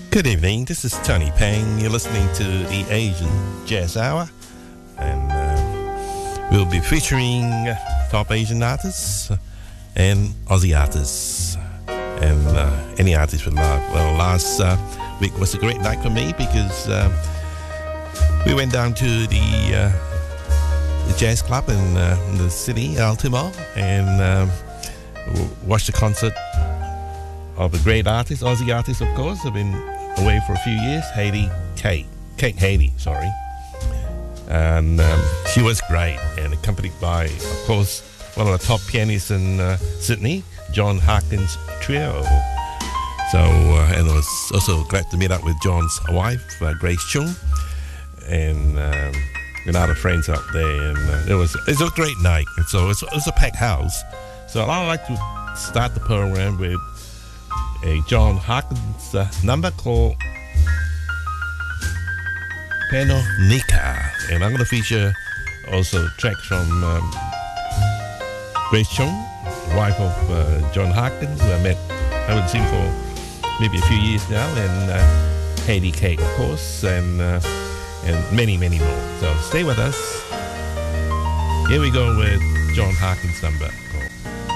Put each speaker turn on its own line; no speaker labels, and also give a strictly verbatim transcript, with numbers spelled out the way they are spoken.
Good evening, this is Tony Pang. You're listening to the Asian Jazz Hour, and uh, we'll be featuring top Asian artists and Aussie artists, and uh, any artist we love. Well, last uh, week was a great night for me because uh, we went down to the, uh, the jazz club in, uh, in the city, Altimore, and uh, watched the concert of a great artist, Aussie artist, of course. I've been away for a few years, Hayley Kate, Kate Hayley, sorry. And um, she was great, and accompanied by, of course, one of the top pianists in uh, Sydney, John Harkins Trio. So, uh, and I was also glad to meet up with John's wife, uh, Grace Chung, and um, and other friends out there. And uh, it was it was a great night. And so it was, it was a packed house. So I'd like to start the program with a John Harkins uh, number called Panonica, and I'm going to feature also tracks from um, Grace Chung, wife of uh, John Harkins, who I met, I haven't seen for maybe a few years now, and uh, Hayley Kate, of course, and uh, and many, many more. So stay with us. Here we go with John Harkins' number.